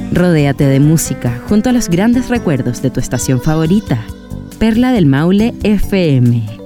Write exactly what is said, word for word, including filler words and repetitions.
Rodéate de música junto a los grandes recuerdos de tu estación favorita. Perla del Maule F M.